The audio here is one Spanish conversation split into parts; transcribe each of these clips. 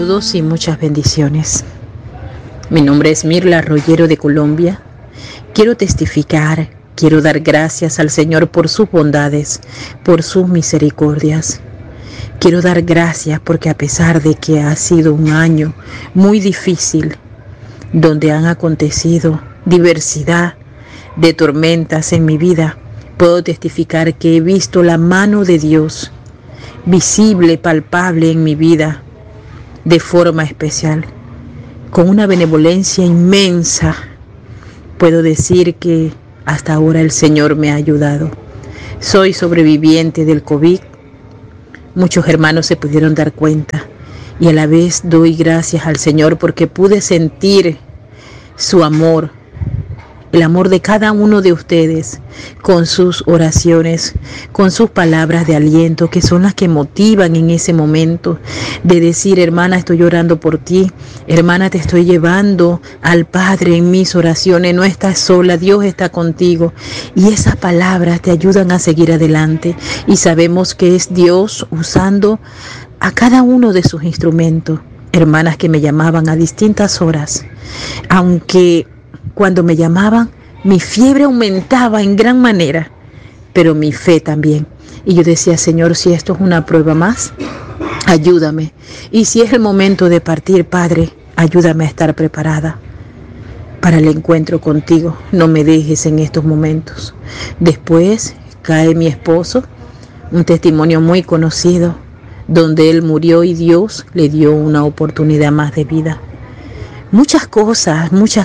Saludos y muchas bendiciones. Mi nombre es Mirla Rollero de Colombia. Quiero testificar, quiero dar gracias al Señor por sus bondades, por sus misericordias. Quiero dar gracias porque a pesar de que ha sido un año muy difícil, donde han acontecido diversidad de tormentas en mi vida, puedo testificar que he visto la mano de Dios visible, palpable en mi vida, de forma especial, con una benevolencia inmensa. Puedo decir que hasta ahora el Señor me ha ayudado. Soy sobreviviente del COVID. Muchos hermanos se pudieron dar cuenta y a la vez doy gracias al Señor porque pude sentir su amor, el amor de cada uno de ustedes, con sus oraciones, con sus palabras de aliento, que son las que motivan en ese momento de decir: hermana, estoy orando por ti, hermana, te estoy llevando al Padre en mis oraciones, no estás sola, Dios está contigo. Y esas palabras te ayudan a seguir adelante, y sabemos que es Dios usando a cada uno de sus instrumentos. Hermanas que me llamaban a distintas horas, aunque cuando me llamaban, mi fiebre aumentaba en gran manera, pero mi fe también. Y yo decía: Señor, si esto es una prueba más, ayúdame. Y si es el momento de partir, Padre, ayúdame a estar preparada para el encuentro contigo. No me dejes en estos momentos. Después cae mi esposo, un testimonio muy conocido, donde él murió y Dios le dio una oportunidad más de vida. Muchas cosas,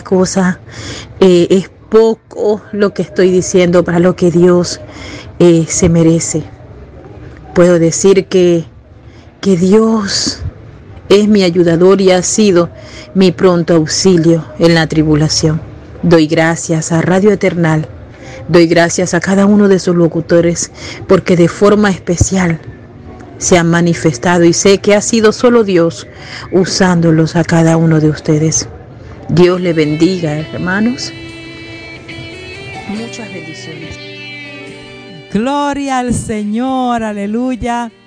es poco lo que estoy diciendo para lo que Dios se merece. Puedo decir que Dios es mi ayudador y ha sido mi pronto auxilio en la tribulación. Doy gracias a Radio Eternal, doy gracias a cada uno de sus locutores, porque de forma especial se han manifestado, y sé que ha sido solo Dios usándolos a cada uno de ustedes. Dios le bendiga, hermanos. Muchas bendiciones. Gloria al Señor, aleluya.